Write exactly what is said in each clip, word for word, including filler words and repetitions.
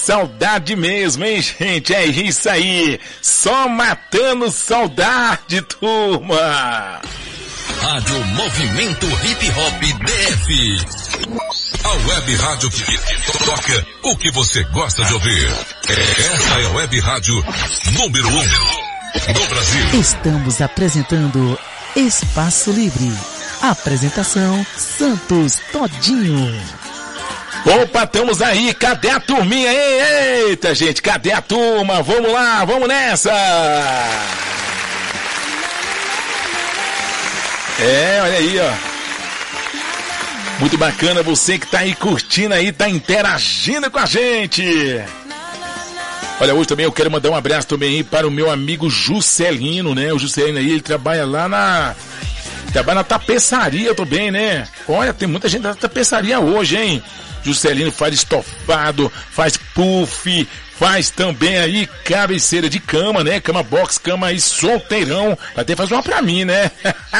saudade mesmo, hein, gente? É isso aí. Só matando saudade, turma. Rádio Movimento Hip Hop D F. A web rádio que toca o que você gosta de ouvir. Essa é a web rádio número um do Brasil. Estamos apresentando Espaço Livre. Apresentação Santos Todinho. Opa, estamos aí, cadê a turminha? Eita, gente, cadê a turma? Vamos lá, vamos nessa! É, olha aí, ó. Muito bacana você que tá aí curtindo aí, tá interagindo com a gente. Olha, hoje também eu quero mandar um abraço também aí para o meu amigo Juscelino, né? O Juscelino aí, ele trabalha lá na... Trabalha na tapeçaria também, né? Olha, tem muita gente da tapeçaria hoje, hein? Juscelino faz estofado, faz puff, faz também aí cabeceira de cama, né? Cama box, cama aí solteirão. Vai ter que fazer uma pra mim, né?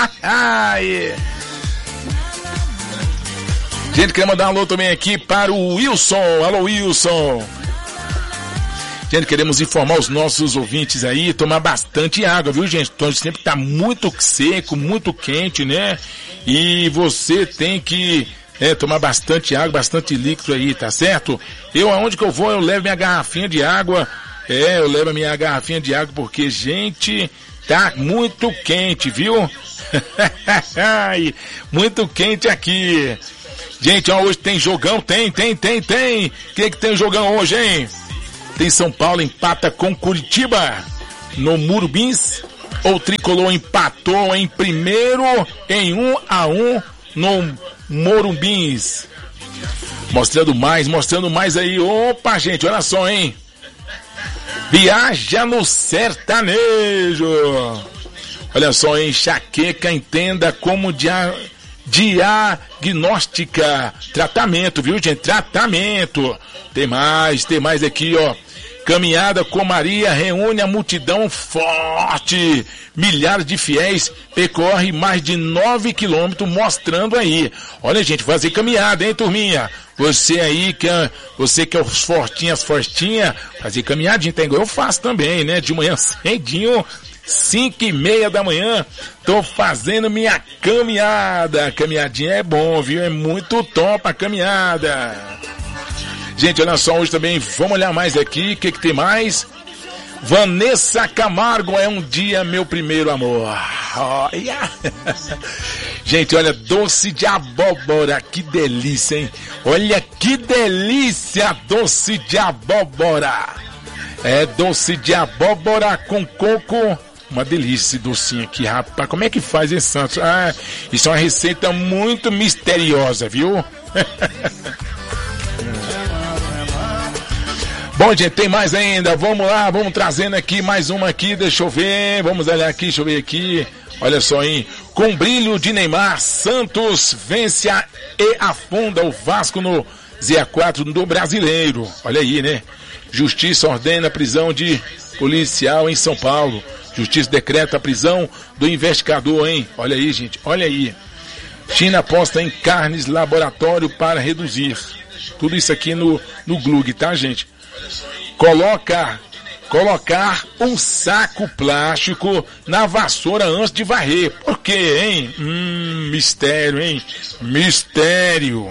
Gente, quero mandar um alô também aqui para o Wilson. Alô, Wilson. Gente, queremos informar os nossos ouvintes aí, tomar bastante água, viu, gente? Então, sempre tá muito seco, muito quente, né? E você tem que é, tomar bastante água, bastante líquido aí, tá certo? Eu, aonde que eu vou, eu levo minha garrafinha de água. É, eu levo a minha garrafinha de água porque, gente, tá muito quente, viu? Muito quente aqui. Gente, ó, hoje tem jogão, tem, tem, tem, tem. O que que tem jogão hoje, hein? Tem São Paulo empata com Curitiba no Murumbins. O Tricolor empatou em primeiro em um a um no Morumbins. Mostrando mais, mostrando mais aí. Opa, gente, olha só, hein? Viaja no sertanejo. Olha só, hein? Enxaqueca, entenda como dia... diagnóstica. Tratamento, viu, gente? Tratamento. Tem mais, tem mais aqui, ó. Caminhada com Maria reúne a multidão forte. Milhares de fiéis percorrem mais de nove quilômetros mostrando aí. Olha, gente, fazer caminhada, hein, turminha? Você aí que é, você que é os fortinhas, fortinha, fazer caminhadinha, tem igual eu faço também, né? De manhã cedinho, cinco e meia da manhã, tô fazendo minha caminhada. Caminhadinha é bom, viu? É muito top a caminhada. Gente, olha só, hoje também, vamos olhar mais aqui, o que que tem mais? Vanessa Camargo, é um dia meu primeiro amor. Olha. Gente, olha, doce de abóbora, que delícia, hein? Olha que delícia, doce de abóbora. É doce de abóbora com coco. Uma delícia esse docinho aqui, rapaz. Como é que faz, hein, Santos? Ah, isso é uma receita muito misteriosa, viu? Bom, gente, tem mais ainda. Vamos lá, vamos trazendo aqui mais uma aqui. Deixa eu ver. Vamos olhar aqui, deixa eu ver aqui. Olha só, hein? Com brilho de Neymar, Santos vence a e afunda o Vasco no Z A quatro do Brasileiro. Olha aí, né? Justiça ordena a prisão de policial em São Paulo. Justiça decreta a prisão do investigador, hein? Olha aí, gente, olha aí. China aposta em carnes laboratório para reduzir. Tudo isso aqui no, no Glug, tá, gente? Coloca, colocar um saco plástico na vassoura antes de varrer. Por quê, hein? Hum, mistério, hein? Mistério.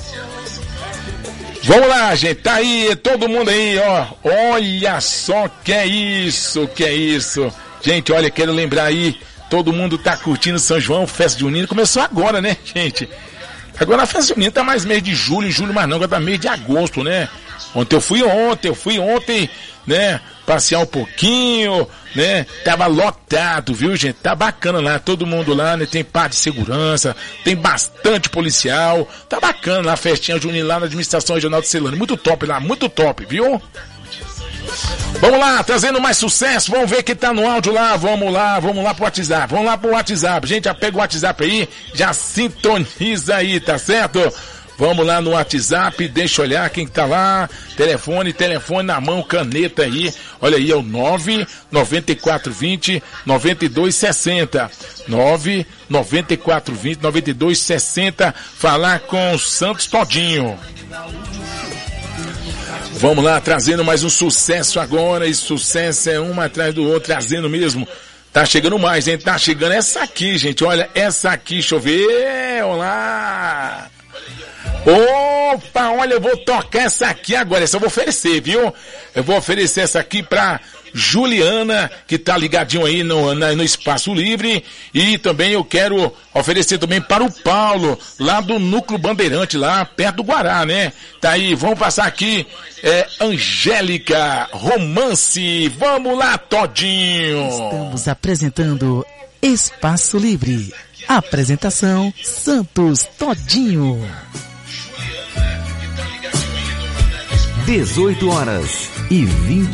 Vamos lá, gente, tá aí, todo mundo aí, ó. Olha só que é isso, que é isso. Gente, olha, quero lembrar aí, todo mundo tá curtindo São João, festa junina. Começou agora, né, gente? Agora a festa junina tá mais mês de julho, julho mais não, agora tá mês de agosto, né? Ontem eu fui ontem, eu fui ontem, né, passear um pouquinho, né, tava lotado, viu, gente? Tá bacana lá, todo mundo lá, né, tem parte de segurança, tem bastante policial, tá bacana lá, a festinha junina lá na administração regional de Celândia, muito top lá, muito top, viu? Vamos lá, trazendo mais sucesso, vamos ver quem tá no áudio lá, vamos lá, vamos lá pro WhatsApp, vamos lá pro WhatsApp, gente, já pega o WhatsApp aí, já sintoniza aí, tá certo? Vamos lá no WhatsApp, deixa eu olhar quem tá lá, telefone, telefone na mão, caneta aí, olha aí, é o nove nove quatro dois zero nove dois seis zero, nove nove quatro dois zero nove dois seis zero, falar com o Santos Todinho. Vamos lá, trazendo mais um sucesso agora, e sucesso é um atrás do outro, trazendo mesmo. Tá chegando mais, hein? Tá chegando essa aqui, gente, olha, essa aqui, deixa eu ver, olá. Opa, olha, eu vou tocar essa aqui agora, essa eu vou oferecer, viu? Eu vou oferecer essa aqui pra Juliana, que tá ligadinho aí no, na, no Espaço Livre, e também eu quero oferecer também para o Paulo, lá do Núcleo Bandeirante, lá perto do Guará, né? Tá aí, vamos passar aqui, é, Angélica, Romance, vamos lá, Todinho! Estamos apresentando Espaço Livre, apresentação Santos Todinho. dezoito horas e vinte